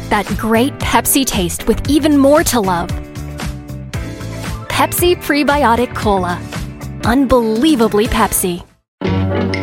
That great Pepsi taste with even more to love. Pepsi Prebiotic Cola. Unbelievably Pepsi.